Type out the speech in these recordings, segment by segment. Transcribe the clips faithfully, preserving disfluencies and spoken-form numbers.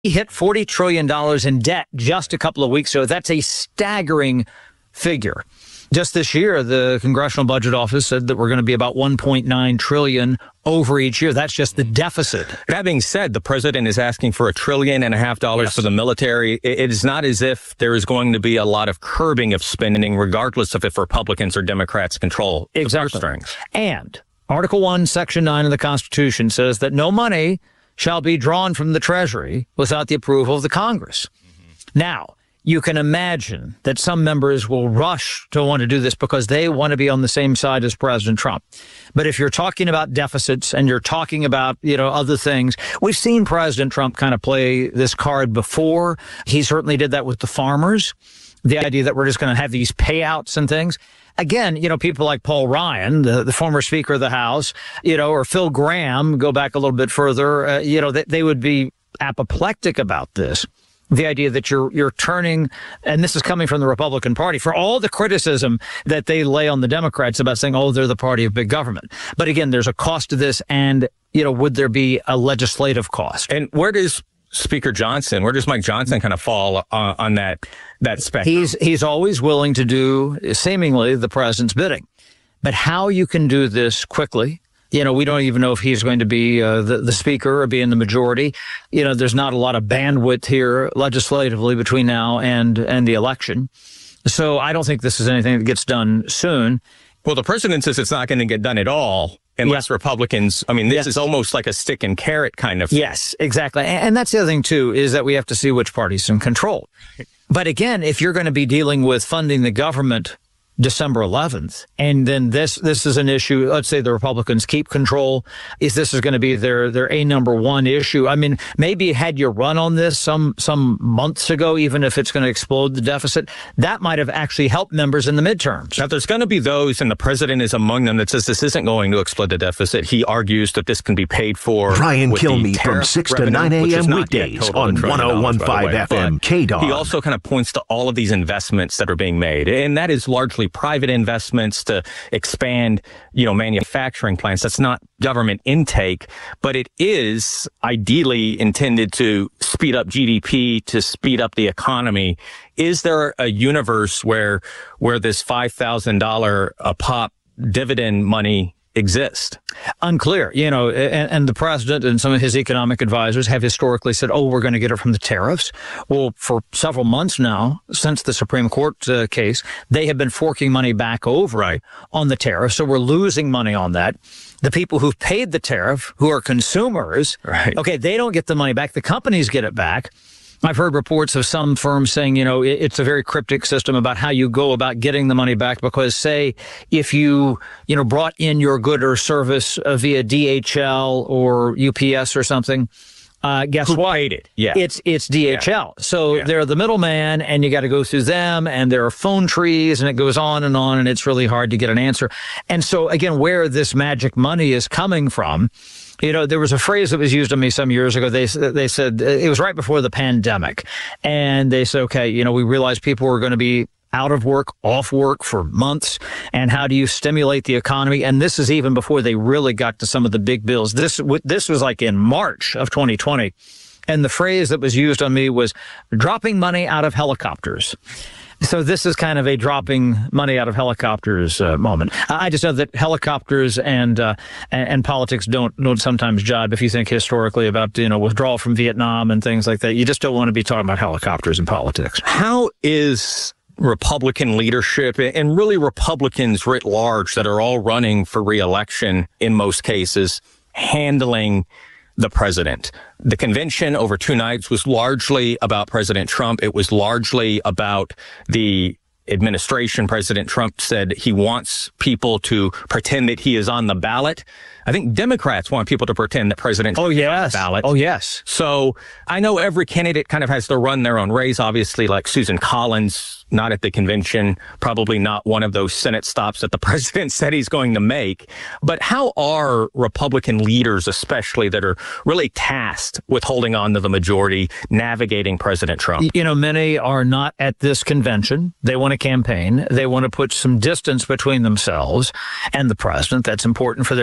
He hit forty trillion dollars in debt just a couple of weeks ago. That's a staggering figure. Just this year, the Congressional Budget Office said that we're going to be about one point nine trillion dollars over each year. That's just the deficit. That being said, the president is asking for a trillion and a half dollars yes. for the military. It is not as if there is going to be a lot of curbing of spending, regardless of if Republicans or Democrats control exactly. the purse strings. And Article one, Section nine of the Constitution says that no money shall be drawn from the Treasury without the approval of the Congress. Mm-hmm. Now, you can imagine that some members will rush to want to do this because they want to be on the same side as President Trump. But if you're talking about deficits and you're talking about, you know, other things, we've seen President Trump kind of play this card before. He certainly did that with the farmers. The idea that we're just going to have these payouts and things. Again, you know, people like Paul Ryan, the, the former Speaker of the House, you know, or Phil Gramm, go back a little bit further, uh, you know, they, they would be apoplectic about this. The idea that you're you're turning, and this is coming from the Republican Party, for all the criticism that they lay on the Democrats about saying, oh, they're the party of big government. But again, there's a cost to this, and, you know, would there be a legislative cost? And where does Speaker Johnson, where does Mike Johnson kind of fall uh, on that that spectrum? He's he's always willing to do seemingly the president's bidding. But how you can do this quickly, you know, we don't even know if he's going to be uh, the, the speaker or be in the majority. You know, there's not a lot of bandwidth here legislatively between now and, and the election. So I don't think this is anything that gets done soon. Well, the president says it's not going to get done at all unless yeah. Republicans, I mean, this yes. is almost like a stick and carrot kind of thing. Yes, exactly. And that's the other thing, too, is that we have to see which party's in control. But again, if you're going to be dealing with funding the government December eleventh, and then this this is an issue, let's say the Republicans keep control, is this is going to be their their a number one issue. I mean, maybe had you run on this some some months ago, even if it's going to explode the deficit, that might have actually helped members in the midterms. Now, there's going to be those, and the president is among them, that says this isn't going to explode the deficit. He argues that this can be paid for. Brian Kilmeade from six to nine a.m. weekdays on one oh one point five F M K D O N. He also kind of points to all of these investments that are being made, and that is largely private investments to expand, you know, manufacturing plants. That's not government intake, but it is ideally intended to speed up G D P, to speed up the economy. Is there a universe where where this five thousand dollars a pop dividend money exist? Unclear. You know, and, and the president and some of his economic advisors have historically said, oh, we're going to get it from the tariffs. Well, for several months now, since the Supreme Court uh, case, they have been forking money back over right. on the tariff. So we're losing money on that. The people who've paid the tariff, who are consumers, right. okay, they don't get the money back. The companies get it back. I've heard reports of some firms saying, you know, it's a very cryptic system about how you go about getting the money back, because, say, if you, you know, brought in your good or service uh, via D H L or U P S or something, uh, guess Who what? paid it? Yeah. It's, it's D H L. Yeah. So yeah. they're the middleman, and you got to go through them, and there are phone trees, and it goes on and on, and it's really hard to get an answer. And so, again, where this magic money is coming from, you know, there was a phrase that was used on me some years ago. They they said it was right before the pandemic, and they said, okay, you know, we realized people were going to be out of work, off work for months, and how do you stimulate the economy? And this is even before they really got to some of the big bills. This this was like in March of twenty twenty, and the phrase that was used on me was dropping money out of helicopters. So this is kind of a dropping money out of helicopters uh, moment. I just know that helicopters and, uh, and and politics don't don't sometimes jibe. If you think historically about, you know, withdrawal from Vietnam and things like that, you just don't want to be talking about helicopters and politics. How is Republican leadership and really Republicans writ large that are all running for re-election in most cases handling the president? The convention over two nights was largely about President Trump. It was largely about the administration. President Trump said he wants people to pretend that he is on the ballot. I think Democrats want people to pretend that President Trump oh, yes. is on the ballot. Oh, yes. So I know every candidate kind of has to run their own race, obviously, like Susan Collins, not at the convention, probably not one of those Senate stops that the president said he's going to make. But how are Republican leaders, especially that are really tasked with holding on to the majority, navigating President Trump? You know, many are not at this convention. They want to campaign. They want to put some distance between themselves and the president. That's important for their district, because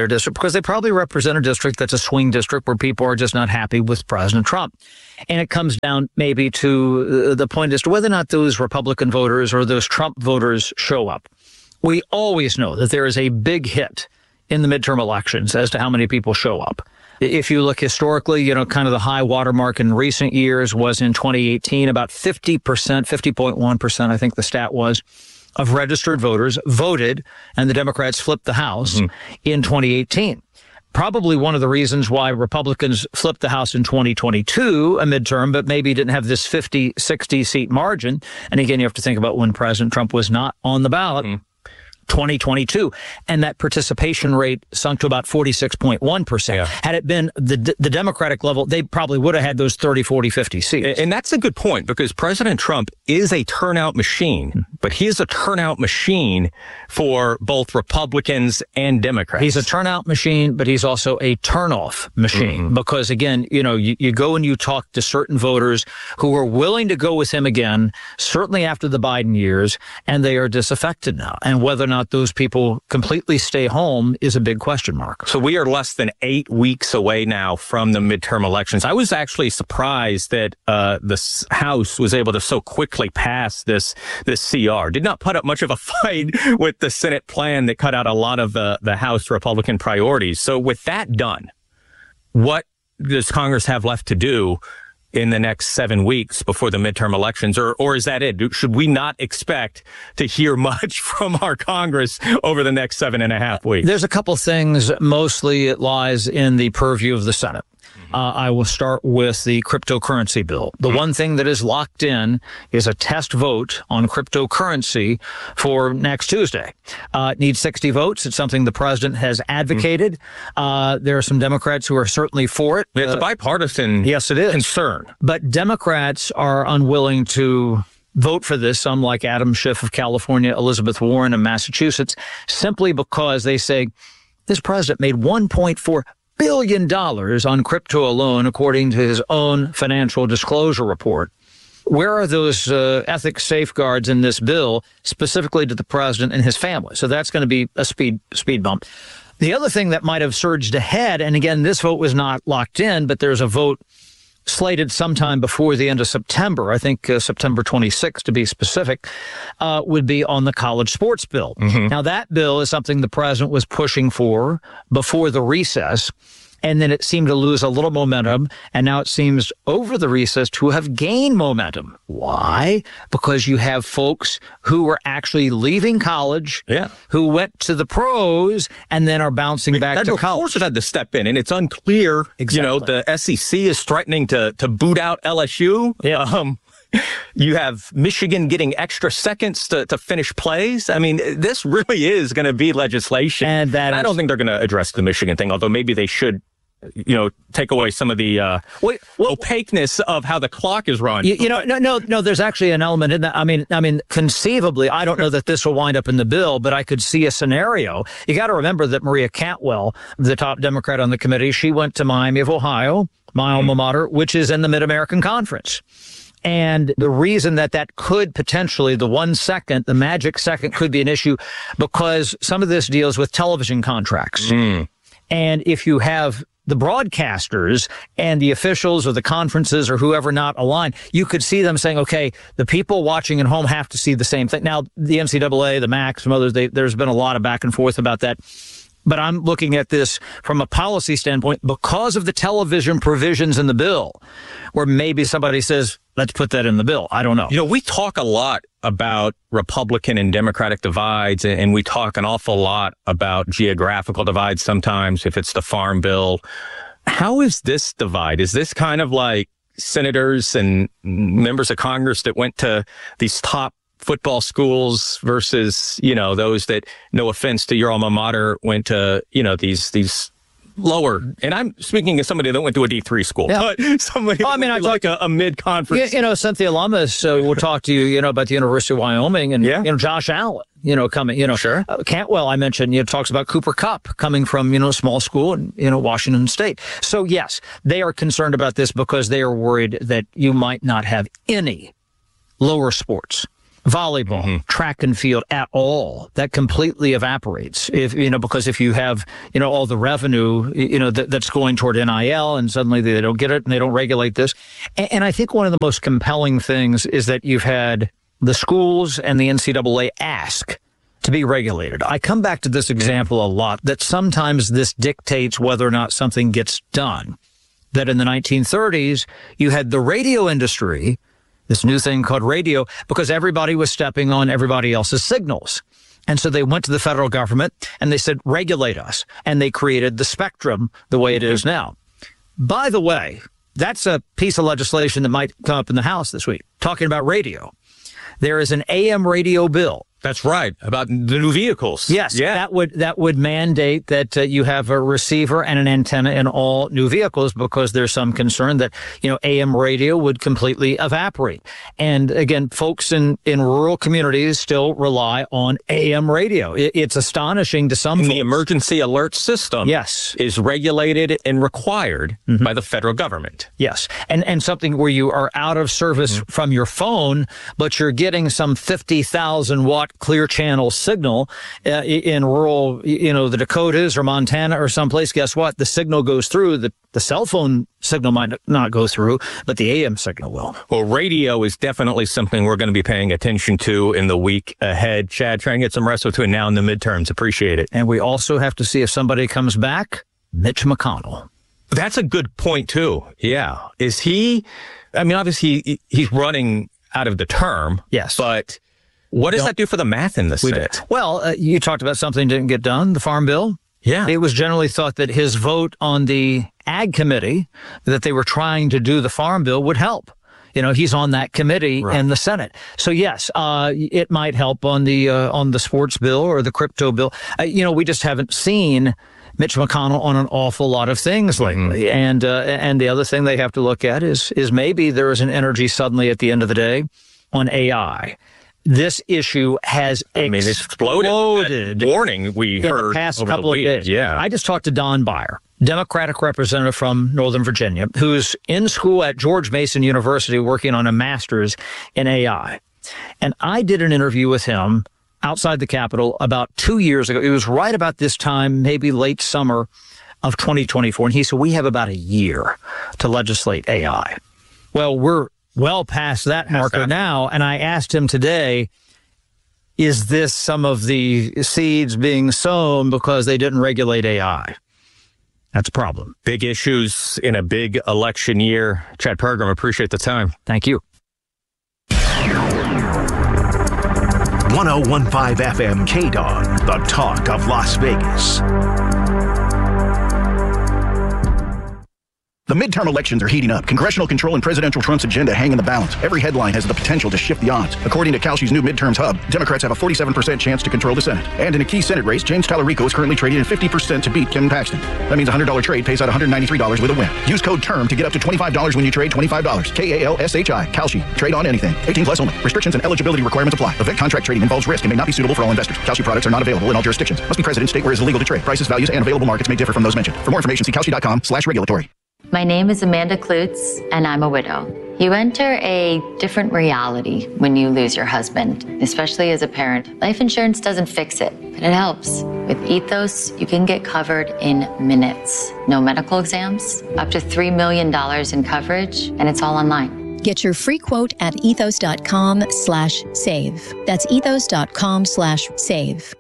because they probably represent a district that's a swing district where people are just not happy with President Trump. And it comes down maybe to the point as to whether or not those Republican voters or those Trump voters show up. We always know that there is a big hit in the midterm elections as to how many people show up. If you look historically, you know, kind of the high watermark in recent years was in twenty eighteen, about fifty percent, fifty point one percent, I think the stat was, of registered voters voted, and the Democrats flipped the House mm-hmm. in twenty eighteen. Probably one of the reasons why Republicans flipped the House in twenty twenty-two, a midterm, but maybe didn't have this fifty, sixty seat margin. And again, you have to think about when President Trump was not on the ballot. Mm-hmm. twenty twenty-two, and that participation rate sunk to about forty-six point one percent. Yeah. Had it been the the Democratic level, they probably would have had those thirty, forty, fifty seats. And that's a good point, because President Trump is a turnout machine, but he is a turnout machine for both Republicans and Democrats. He's a turnout machine, but he's also a turnoff machine, mm-hmm. because again, you know, you, you go and you talk to certain voters who are willing to go with him again, certainly after the Biden years, and they are disaffected now. And whether or not those people completely stay home is a big question mark. So we are less than eight weeks away now from the midterm elections. I was actually surprised that uh, the House was able to so quickly pass this this C R. Did not put up much of a fight with the Senate plan that cut out a lot of the, the House Republican priorities. So with that done, what does Congress have left to do in the next seven weeks before the midterm elections, or or is that it? Should we not expect to hear much from our Congress over the next seven and a half weeks? There's a couple things. Mostly it lies in the purview of the Senate. Uh, I will start with the cryptocurrency bill. The one thing that is locked in is a test vote on cryptocurrency for next Tuesday. Uh, it needs sixty votes. It's something the president has advocated. Uh, there are some Democrats who are certainly for it. It's a bipartisan yes, it is. concern. But Democrats are unwilling to vote for this, some like Adam Schiff of California, Elizabeth Warren of Massachusetts, simply because they say this president made one point four billion dollars on crypto alone, according to his own financial disclosure report. Where are those uh, ethics safeguards in this bill, specifically to the president and his family? So that's going to be a speed speed bump. The other thing that might have surged ahead, and again, this vote was not locked in, but there's a vote slated sometime before the end of September, I think uh, September twenty-sixth to be specific, uh, would be on the college sports bill. Mm-hmm. Now, that bill is something the president was pushing for before the recess, and then it seemed to lose a little momentum, and now it seems over the recess to have gained momentum. Why? Because you have folks who are actually leaving college, yeah. who went to the pros, and then are bouncing I mean, back to college. Of course it had to step in, and it's unclear. Exactly. You know, the S E C is threatening to, to boot out L S U. Yeah. Um, you have Michigan getting extra seconds to, to finish plays. I mean, this really is going to be legislation. And that I is, don't think they're going to address the Michigan thing, although maybe they should, you know, take away some of the uh, wait, well, opaqueness of how the clock is run. You, you know, no, no, no, there's actually an element in that. I mean, I mean, conceivably, I don't know that this will wind up in the bill, but I could see a scenario. You got to remember that Maria Cantwell, the top Democrat on the committee, she went to Miami of Ohio, my alma mater, which is in the Mid-American Conference. And the reason that that could potentially, the one second, the magic second could be an issue because some of this deals with television contracts. Mm. And if you have the broadcasters and the officials or the conferences or whoever not aligned, you could see them saying, okay, the people watching at home have to see the same thing. Now, the N C double A, the M A C, some others, they, there's been a lot of back and forth about that. But I'm looking at this from a policy standpoint because of the television provisions in the bill, where maybe somebody says, let's put that in the bill. I don't know. You know, we talk a lot about Republican and Democratic divides, and we talk an awful lot about geographical divides sometimes, if it's the farm bill. How is this divide? Is this kind of like senators and members of Congress that went to these top football schools versus, you know, those that, no offense to your alma mater, went to, you know, these these lower, and I'm speaking as somebody that went to a D three school, yeah. but somebody well, I mean, I like a, a mid-conference. You, you know, Cynthia Lummis uh, will talk to you, you know, about the University of Wyoming, and, yeah. you know, Josh Allen, you know, coming, you know, sure. Uh, Cantwell, I mentioned, you know, talks about Cooper Kupp coming from, you know, a small school in, you know, Washington State. So, yes, they are concerned about this because they are worried that you might not have any lower sports volleyball, mm-hmm. track and field at all. That completely evaporates. If you know, because if you have you know all the revenue you know that, that's going toward N I L, and suddenly they don't get it and they don't regulate this. And, and I think one of the most compelling things is that you've had the schools and the N C double A ask to be regulated. I come back to this example a lot, that sometimes this dictates whether or not something gets done. That in the nineteen thirties, you had the radio industry, this new thing called radio, because everybody was stepping on everybody else's signals. And so they went to the federal government and they said, regulate us. And they created the spectrum the way it is now. By the way, that's a piece of legislation that might come up in the House this week, talking about radio. There is an A M radio bill. That's right, about the new vehicles. Yes, yeah. that would that would mandate that uh, you have a receiver and an antenna in all new vehicles, because there's some concern that, you know, A M radio would completely evaporate. And again, folks in, in rural communities still rely on A M radio. It, it's astonishing to some and folks. The emergency alert system yes. is regulated and required mm-hmm. by the federal government. Yes, and and something where you are out of service mm-hmm. from your phone, but you're getting some fifty thousand watt clear channel signal uh, in rural, you know, the Dakotas or Montana or someplace. Guess what? The signal goes through. The, the cell phone signal might not go through, but the A M signal will. Well, radio is definitely something we're going to be paying attention to in the week ahead. Chad, try and get some rest between now and the midterms. Appreciate it. And we also have to see if somebody comes back, Mitch McConnell. That's a good point, too. Yeah. Is he, I mean, obviously he's running out of the term. Yes. But what does that do for the math in the Senate? Well, uh, you talked about something didn't get done, the Farm Bill. Yeah. It was generally thought that his vote on the Ag Committee, that they were trying to do the Farm Bill, would help. You know, he's on that committee right. in the Senate. So, yes, uh, it might help on the uh, on the sports bill or the crypto bill. Uh, you know, we just haven't seen Mitch McConnell on an awful lot of things lately. Mm-hmm. And uh, and the other thing they have to look at is is maybe there is an energy suddenly at the end of the day on A I. This issue has I mean, exploded. exploded. That warning we in heard the past over couple the week. of days. Yeah. I just talked to Don Beyer, Democratic representative from Northern Virginia, who's in school at George Mason University working on a master's in A I. And I did an interview with him outside the Capitol about two years ago. It was right about this time, maybe late summer of twenty twenty-four. And he said, we have about a year to legislate A I. Well, we're well past that marker now. And I asked him today, is this some of the seeds being sown because they didn't regulate A I? That's a problem. Big issues in a big election year. Chad Pergram, appreciate the time. Thank you. one oh one point five F M K D O N, the talk of Las Vegas. The midterm elections are heating up. Congressional control and presidential Trump's agenda hang in the balance. Every headline has the potential to shift the odds. According to Kalshi's new midterms hub, Democrats have a forty-seven percent chance to control the Senate. And in a key Senate race, James Tallarico is currently trading at fifty percent to beat Ken Paxton. That means a one hundred dollars trade pays out one hundred ninety-three dollars with a win. Use code TERM to get up to twenty-five dollars when you trade twenty-five dollars. K A L S H I. Kalshi. Trade on anything. eighteen plus only. Restrictions and eligibility requirements apply. Event contract trading involves risk and may not be suitable for all investors. Kalshi products are not available in all jurisdictions. Must be present in state where it is illegal to trade. Prices, values, and available markets may differ from those mentioned. For more information, see kalshi.com slash regulatory. My name is Amanda Klutz, and I'm a widow. You enter a different reality when you lose your husband, especially as a parent. Life insurance doesn't fix it, but it helps. With Ethos, you can get covered in minutes. No medical exams, up to three million dollars in coverage, and it's all online. Get your free quote at ethos.com slash save. That's ethos.com slash save.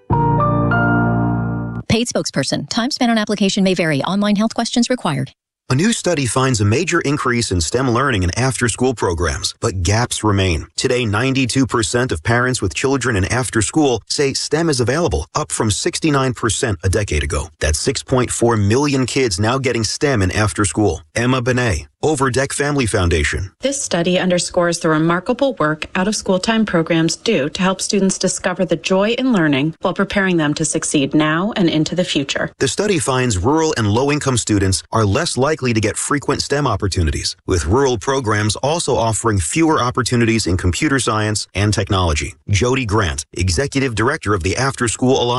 Paid spokesperson. Time spent on application may vary. Online health questions required. A new study finds a major increase in STEM learning in after-school programs, but gaps remain. Today, ninety-two percent of parents with children in after-school say STEM is available, up from sixty-nine percent a decade ago. That's six point four million kids now getting STEM in after-school. Emma Benet, Overdeck Family Foundation. This study underscores the remarkable work out-of-school time programs do to help students discover the joy in learning while preparing them to succeed now and into the future. The study finds rural and low-income students are less likely to get frequent STEM opportunities, with rural programs also offering fewer opportunities in computer science and technology. Jody Grant, Executive Director of the After School Alliance.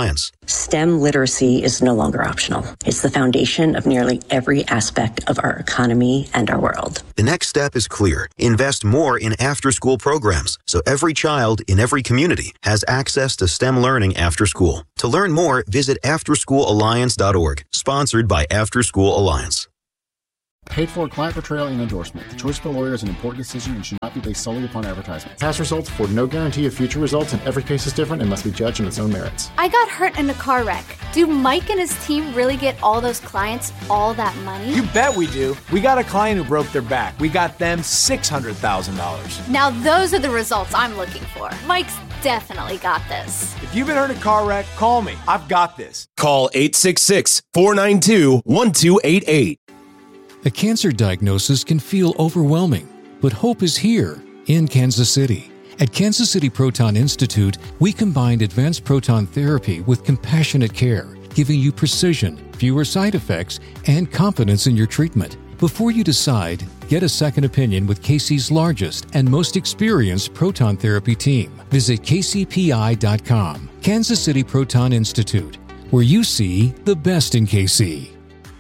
STEM literacy is no longer optional. It's the foundation of nearly every aspect of our economy and our world. The next step is clear. Invest more in after-school programs so every child in every community has access to STEM learning after school. To learn more, visit after school alliance dot org, sponsored by After School Alliance. Paid for client portrayal and endorsement. The choice of a lawyer is an important decision and should not be based solely upon advertisement. Past results afford no guarantee of future results, and every case is different and must be judged on its own merits. I got hurt in a car wreck. Do Mike and his team really get all those clients all that money? You bet we do. We got a client who broke their back. We got them six hundred thousand dollars. Now those are the results I'm looking for. Mike's definitely got this. If you've been hurt in a car wreck, call me. I've got this. Call eight six six, four nine two, one two eight eight. A cancer diagnosis can feel overwhelming, but hope is here in Kansas City. At Kansas City Proton Institute, we combined advanced proton therapy with compassionate care, giving you precision, fewer side effects, and confidence in your treatment. Before you decide, get a second opinion with K C's largest and most experienced proton therapy team. Visit K C P I dot com. Kansas City Proton Institute, where you see the best in K C.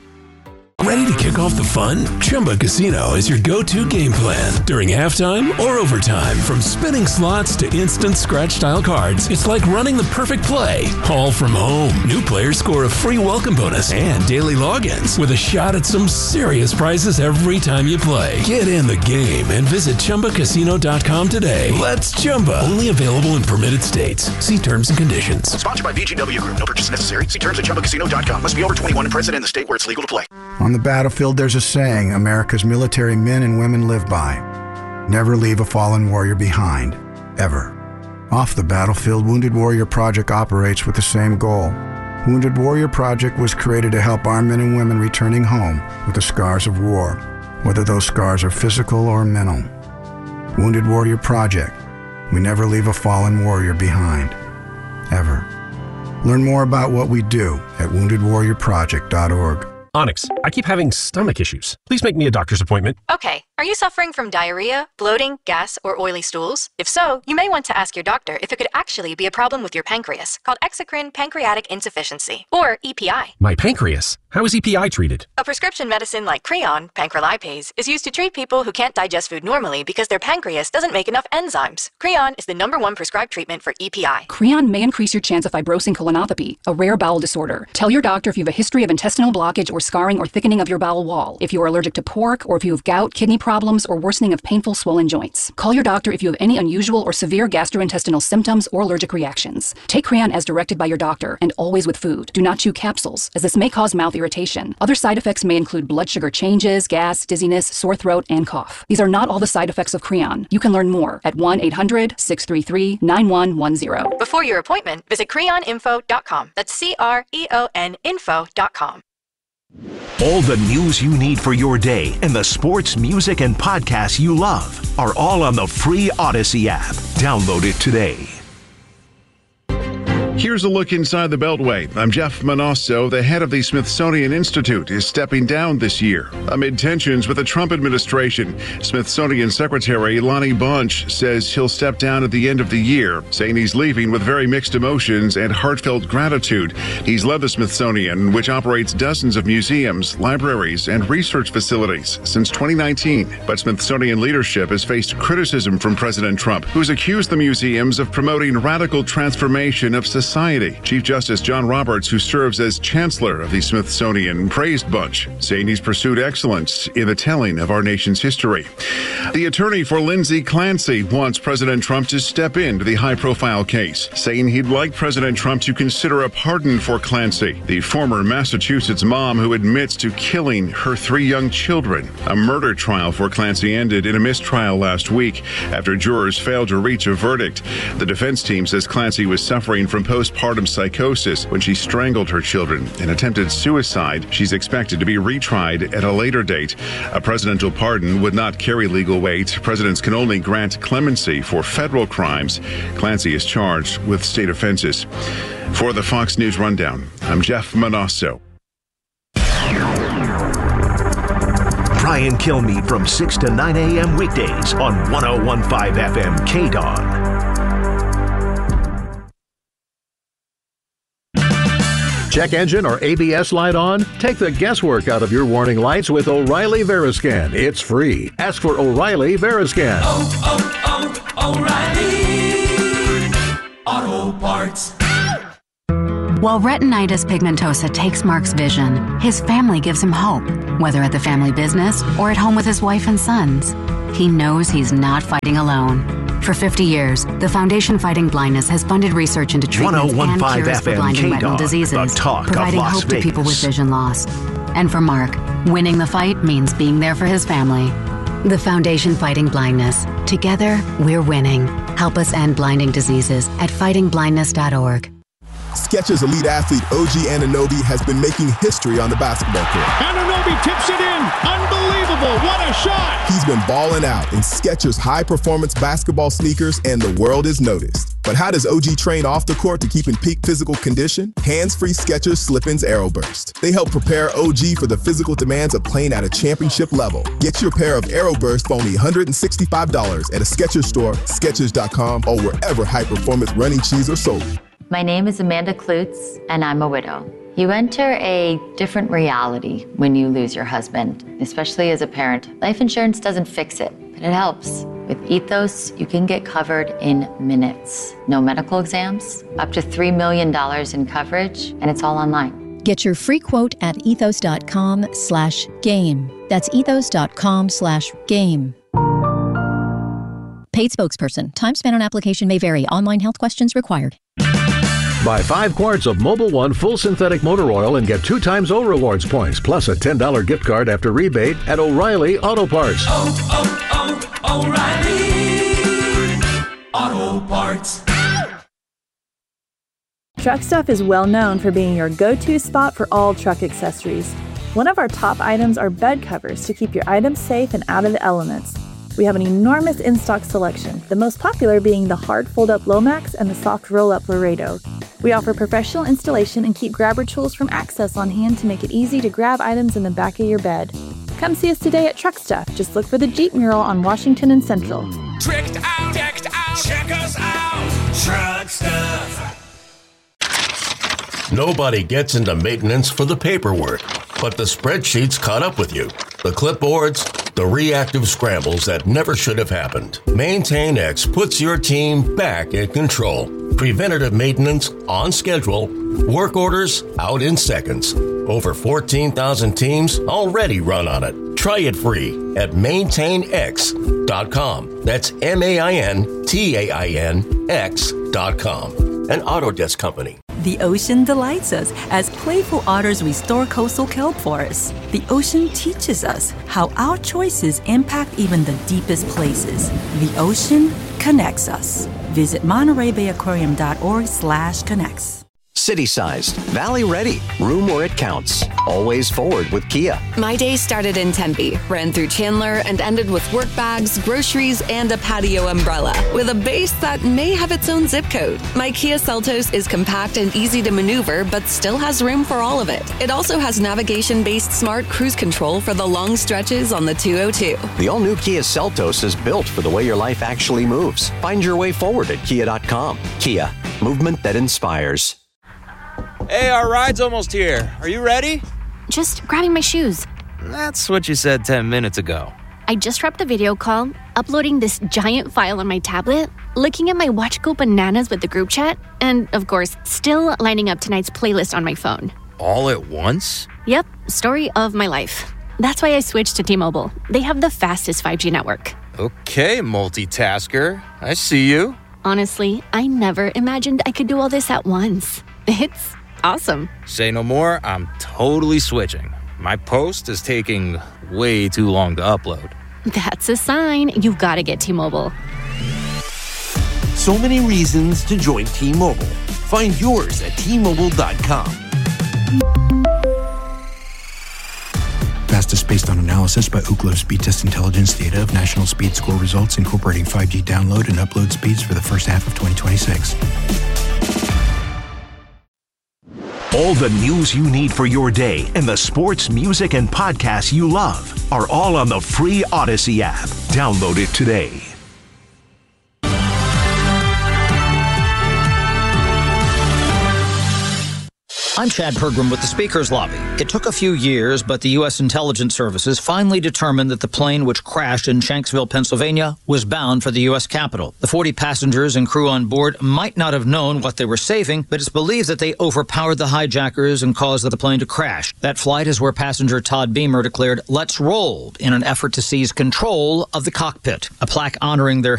Ready to kick off the fun? Chumba Casino is your go-to game plan. During halftime or overtime, from spinning slots to instant scratch-style cards, it's like running the perfect play, all from home. New players score a free welcome bonus and daily logins with a shot at some serious prizes every time you play. Get in the game and visit Chumba Casino dot com today. Let's Chumba. Only available in permitted states. See terms and conditions. Sponsored by V G W Group. No purchase necessary. See terms at Chumba Casino dot com. Must be over twenty-one and present in the state where it's legal to play. On the battlefield, there's a saying America's military men and women live by. Never leave a fallen warrior behind, ever. Off the battlefield, Wounded Warrior Project operates with the same goal. Wounded Warrior Project was created to help our men and women returning home with the scars of war, whether those scars are physical or mental. Wounded Warrior Project. We never leave a fallen warrior behind, ever. Learn more about what we do at wounded warrior project dot org. Onyx, I keep having stomach issues. Please make me a doctor's appointment. Okay. Are you suffering from diarrhea, bloating, gas, or oily stools? If so, you may want to ask your doctor if it could actually be a problem with your pancreas, called exocrine pancreatic insufficiency, or E P I. My pancreas? How is E P I treated? A prescription medicine like Creon, pancrelipase, is used to treat people who can't digest food normally because their pancreas doesn't make enough enzymes. Creon is the number one prescribed treatment for E P I. Creon may increase your chance of fibrosing colonopathy, a rare bowel disorder. Tell your doctor if you have a history of intestinal blockage or scarring or thickening of your bowel wall, if you are allergic to pork, or if you have gout, kidney problems, or worsening of painful swollen joints. Call your doctor if you have any unusual or severe gastrointestinal symptoms or allergic reactions. Take Creon as directed by your doctor, and always with food. Do not chew capsules, as this may cause mouth irritation. Other side effects may include blood sugar changes, gas, dizziness, sore throat, and cough. These are not all the side effects of Creon. You can learn more at one eight hundred, six three three, nine one one zero. Before your appointment, visit creon info dot com. That's C R E O N info dot com. All the news you need for your day and the sports, music, and podcasts you love are all on the free Odyssey app. Download it today. Here's a look inside the Beltway. I'm Jeff Manasso. The head of the Smithsonian Institute is stepping down this year amid tensions with the Trump administration. Smithsonian Secretary Lonnie Bunch says he'll step down at the end of the year, saying he's leaving with very mixed emotions and heartfelt gratitude. He's led the Smithsonian, which operates dozens of museums, libraries, and research facilities since twenty nineteen. But Smithsonian leadership has faced criticism from President Trump, who's accused the museums of promoting radical transformation of society. Society. Chief Justice John Roberts, who serves as Chancellor of the Smithsonian, praised Bunch, saying he's pursued excellence in the telling of our nation's history. The attorney for Lindsay Clancy wants President Trump to step into the high-profile case, saying he'd like President Trump to consider a pardon for Clancy, the former Massachusetts mom who admits to killing her three young children. A murder trial for Clancy ended in a mistrial last week after jurors failed to reach a verdict. The defense team says Clancy was suffering from postpartum psychosis when she strangled her children and attempted suicide. She's expected to be retried at a later date. A presidential pardon would not carry legal weight. Presidents can only grant clemency for federal crimes. Clancy is charged with state offenses. For the Fox News Rundown, I'm Jeff Manasso. Brian Kilmeade from six to nine a.m. weekdays on one oh one point five F M K D O N. Check engine or A B S light on? Take the guesswork out of your warning lights with O'Reilly Veriscan. It's free. Ask for O'Reilly Veriscan. Oh, oh, oh, O'Reilly Auto Parts. While retinitis pigmentosa takes Mark's vision, his family gives him hope, whether at the family business or at home with his wife and sons. He knows he's not fighting alone. For fifty years, the Foundation Fighting Blindness has funded research into treatments and cures for blinding retinal diseases, providing hope to people with vision loss. And for Mark, winning the fight means being there for his family. The Foundation Fighting Blindness. Together, we're winning. Help us end blinding diseases at fighting blindness dot org. Skechers elite athlete O G Anunoby has been making history on the basketball court. Anunoby tips it in. Unbelievable. What a shot. He's been balling out in Skechers high-performance basketball sneakers, and the world is noticed. But how does O G train off the court to keep in peak physical condition? Hands-free Skechers Slip-ins AeroBurst. They help prepare O G for the physical demands of playing at a championship level. Get your pair of AeroBurst for only one hundred sixty-five dollars at a Skechers store, Skechers dot com, or wherever high-performance running shoes are sold. My name is Amanda Klutz, and I'm a widow. You enter a different reality when you lose your husband, especially as a parent. Life insurance doesn't fix it, but it helps. With Ethos, you can get covered in minutes. No medical exams, up to three million dollars in coverage, and it's all online. Get your free quote at ethos.com slash game. That's ethos.com slash game. Paid spokesperson. Time spent on application may vary. Online health questions required. Buy five quarts of Mobil One full synthetic motor oil and get two times O Rewards points, plus a ten dollars gift card after rebate at O'Reilly Auto Parts. Oh, oh, oh, O'Reilly Auto Parts. Truck Stuff is well known for being your go-to spot for all truck accessories. One of our top items are bed covers to keep your items safe and out of the elements. We have an enormous in-stock selection, the most popular being the hard fold-up Lomax and the soft roll-up Laredo. We offer professional installation and keep grabber tools from Access on hand to make it easy to grab items in the back of your bed. Come see us today at Truck Stuff. Just look for the Jeep mural on Washington and Central. Tricked out, decked out, check us out, Truck Stuff. Nobody gets into maintenance for the paperwork, but the spreadsheets caught up with you. The clipboards, the reactive scrambles that never should have happened. MaintainX puts your team back in control. Preventative maintenance on schedule. Work orders out in seconds. Over fourteen thousand teams already run on it. Try it free at maintain x dot com. That's M A I N T A I N X dot com. An Autodesk company. The ocean delights us as playful otters restore coastal kelp forests. The ocean teaches us how our choices impact even the deepest places. The ocean connects us. Visit Monterey Bay Aquarium dot org slash connects. City-sized, valley-ready, room where it counts. Always forward with Kia. My day started in Tempe, ran through Chandler, and ended with work bags, groceries, and a patio umbrella. With a base that may have its own zip code. My Kia Seltos is compact and easy to maneuver, but still has room for all of it. It also has navigation-based smart cruise control for the long stretches on the two oh two. The all-new Kia Seltos is built for the way your life actually moves. Find your way forward at kia dot com. Kia, movement that inspires. Hey, our ride's almost here. Are you ready? Just grabbing my shoes. That's what you said ten minutes ago. I just wrapped a video call, uploading this giant file on my tablet, looking at my watch go bananas with the group chat, and, of course, still lining up tonight's playlist on my phone. All at once? Yep, story of my life. That's why I switched to T-Mobile. They have the fastest five G network. Okay, multitasker. I see you. Honestly, I never imagined I could do all this at once. It's awesome. Say no more, I'm totally switching. My post is taking way too long to upload. That's a sign. You've got to get T-Mobile. So many reasons to join T-Mobile. Find yours at T Mobile dot com. Fastest based on analysis by Ookla Speed Test Intelligence data of national speed score results incorporating five G download and upload speeds for the first half of twenty twenty-six. All the news you need for your day and the sports, music, and podcasts you love are all on the free Odyssey app. Download it today. I'm Chad Pergram with the Speaker's Lobby. It took a few years, but the U S intelligence services finally determined that the plane which crashed in Shanksville, Pennsylvania, was bound for the U S Capitol. The forty passengers and crew on board might not have known what they were saving, but it's believed that they overpowered the hijackers and caused the plane to crash. That flight is where passenger Todd Beamer declared, "Let's roll," in an effort to seize control of the cockpit. A plaque honoring their